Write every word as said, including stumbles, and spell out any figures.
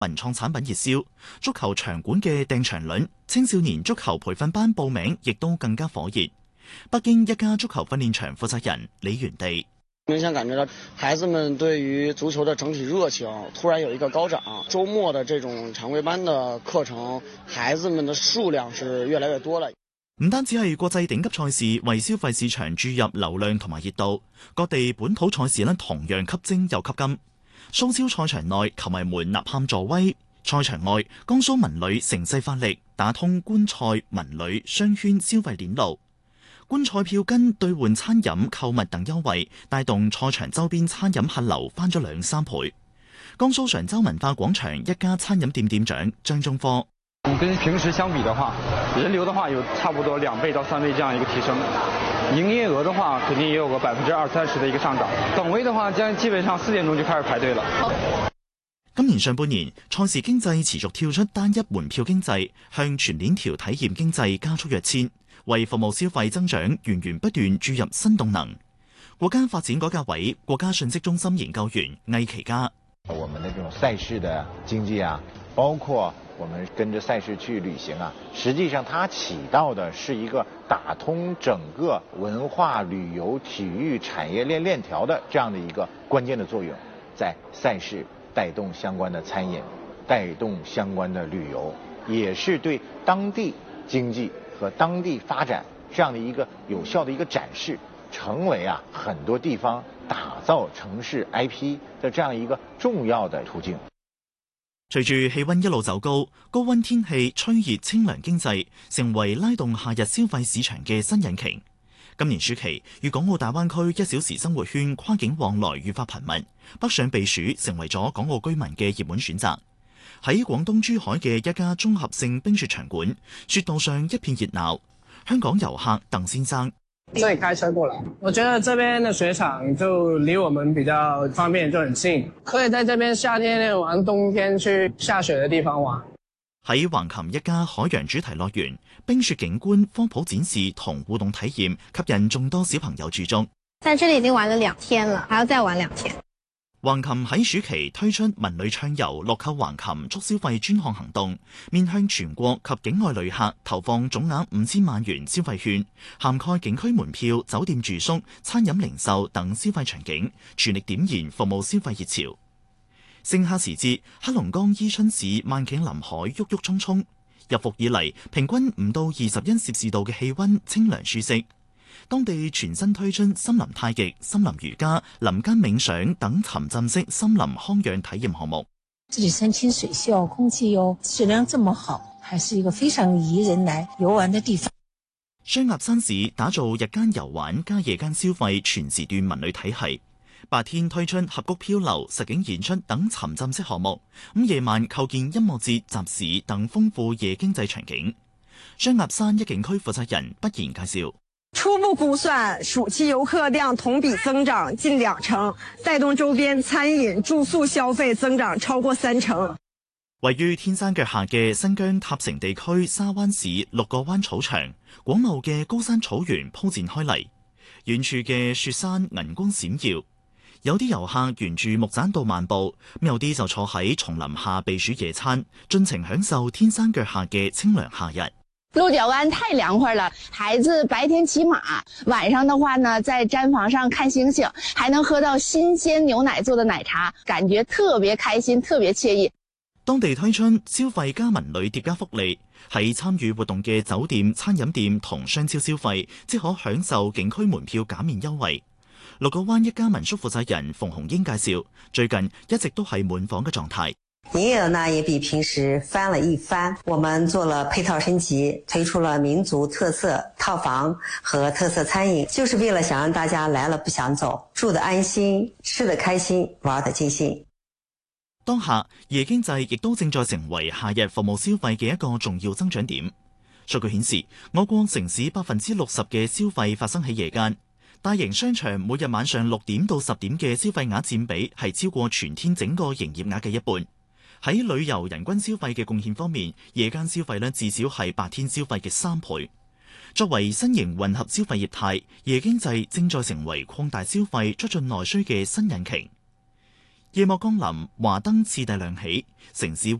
文創產品熱銷，足球場館嘅訂場率、青少年足球培訓班報名亦都更加火熱。北京一家足球訓練場負責人李元地。 明顯感覺到孩子們對於足球的整體熱情突然有一個高漲，周末的這種常規班的課程，孩子們的數量是越來越多了。 唔單止係國際頂級賽事為消費市場注入流量同埋熱度，各地本土賽事呢同樣吸睛又吸金。蘇超賽場內球迷們吶喊助威，賽場外江蘇文旅乘勢發力，打通觀賽文旅商圈消費鏈路。觀賽票根兌換餐飲購物等優惠，帶動賽場周邊餐飲客流翻咗兩三倍。江蘇常州文化廣場一家餐飲店店長張中科： 跟平時相比的話，人流的話有差不多兩倍到三倍這樣一個提升，營業額的話肯定也有個百分之二三十的一個上漲。等位的話，將基本上四點鐘就開始排隊了。 今年上半年，賽事經濟持續跳出單一門票經濟，向全鏈條體驗經濟加速躍遷，為服務消費增長源源不斷注入新動能。國家發展改革委國家信息中心研究員魏其嘉： 我們的這種賽事的經濟啊，包括我們跟着賽事去旅行啊，實際上它起到的是一個打通整個文化旅遊體育產業鏈鏈條的這樣的一個關鍵的作用，在賽事帶動相關的餐飲，帶動相關的旅遊，也是對當地經濟和當地發展這樣的一個有效的一個展示，成為啊很多地方打造城市 I P 的這樣一個重要的途徑。 隨住氣溫一路走高，高溫天氣吹熱清涼經濟，成為拉動夏日消費市場嘅新引擎。今年暑期，粵港澳大灣區一小時生活圈跨境往來愈發頻密，北上避暑成為咗港澳居民嘅熱門選擇。喺廣東珠海嘅一家綜合性冰雪場館，雪道上一片熱鬧。香港遊客鄧先生： 這裡開車過來，我覺得這邊的雪場就離我們比較方便，就很近，可以在這邊夏天玩，冬天去下雪的地方玩。 喺橫琴一家海洋主題樂園，冰雪景觀、科普展示同互動體驗吸引眾多小朋友駐足。 在這裡已經玩了兩天了，還要再玩兩天。 橫琴喺暑期推出文旅暢遊樂購橫琴促消費專項行動，面向全國及境外旅客投放總額五千萬元消費券，涵蓋景區門票、酒店住宿、餐飲零售等消費場景，全力點燃服務消費熱潮。盛夏時節，黑龍江伊春市萬頃林海鬱鬱蔥蔥，入伏以嚟平均五到二十一攝氏度嘅氣溫，清涼舒適。當地全新推出森林太極、森林瑜伽、林間冥想等沉浸式森林康養體驗項目。 這裡山清水秀，空氣又質量這麼好，還是一個非常宜人來遊玩的地方。 雙鴨山市打造日間遊玩加夜間消費全時段文旅體系。白天推出峽谷漂流、實景演出等沉浸式項目，咁夜晚構建音樂節、集市等豐富夜經濟場景。雙鴨山一景區負責人不言介紹： 初步估算，暑期遊客量同比增長近兩成，帶動周邊餐飲、住宿消費增長超過三成。 位於天山腳下嘅新疆塔城地區沙灣市六個灣草場，廣袤嘅高山草原鋪展開嚟，遠處嘅雪山銀光閃耀。有啲遊客沿住木棧道漫步，有啲就坐喺叢林下避暑野餐，盡情享受天山腳下嘅清涼夏日。 鹿角灣太涼快了，孩子白天騎馬，晚上的話呢，在氈房上看星星，還能喝到新鮮牛奶做的奶茶，感覺特別開心，特別愜意。 當地推出消費加文旅疊加福利，喺參與活動嘅酒店、餐飲店同商超消費，即可享受景區門票減免優惠。鹿角灣一家民宿負責人馮紅英介紹，最近一直都係滿房嘅狀態。 營業額呢也比平時翻了一番，我們做了配套升級，推出了民族特色套房和特色餐飲，就是為了想讓大家來了不想走，住得安心，吃得開心，玩得盡興。 當下夜經濟亦都正在成為夏日服務消費嘅一個重要增長點。數據顯示，我國城市百分之六十嘅消費發生喺夜間。大型商場每日晚上六點到十點嘅消費額佔比係超過全天整個營業額嘅一半。喺旅遊人均消費嘅貢獻方面，夜間消費呢至少係白天消費嘅三倍。作為新型混合消費業態，夜經濟正在成為擴大消費、促進內需嘅新引擎。 夜幕降臨，華燈次第亮起，城市